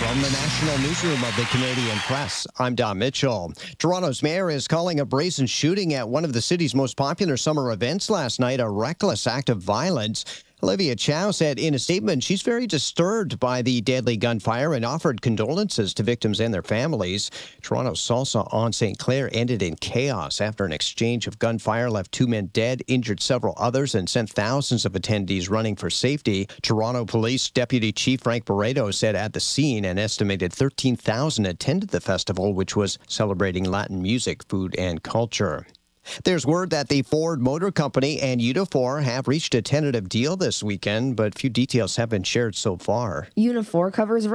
From the National Newsroom of the Canadian Press, I'm Don Mitchell. Toronto's mayor is calling a brazen shooting at one of the city's most popular summer events last night a reckless act of violence. Olivia Chow said in a statement she's very disturbed by the deadly gunfire and offered condolences to victims and their families. Toronto's Salsa on St. Clair ended in chaos after an exchange of gunfire left 2 men dead, injured several others, and sent thousands of attendees running for safety. Toronto Police Deputy Chief Frank Barreto said at the scene an estimated 13,000 attended the festival, which was celebrating Latin music, food, and culture. There's word that the Ford Motor Company and Unifor have reached a tentative deal this weekend, but few details have been shared so far. Unifor covers